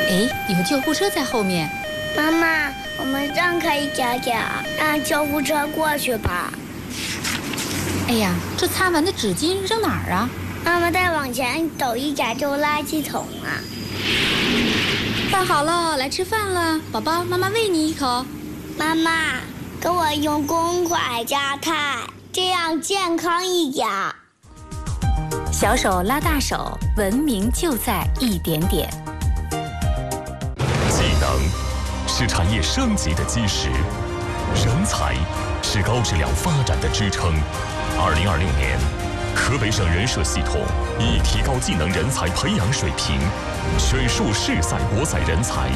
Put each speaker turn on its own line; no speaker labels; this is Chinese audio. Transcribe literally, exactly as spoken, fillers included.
哎，有救护车在后面。
妈妈，我们让开一点点，让救护车过去吧。
哎呀，这擦完的纸巾扔哪儿啊？
妈妈再往前走一点就垃圾桶了。
饭好了，来吃饭了，宝宝，妈妈喂你一口。
妈妈，给我用公筷夹菜，这样健康一点。
小手拉大手，文明就在一点点。
技能是产业升级的基石，人才是高质量发展的支撑。二零二六年，河北省人社系统以提高技能人才培养水平，选树市赛博赛人才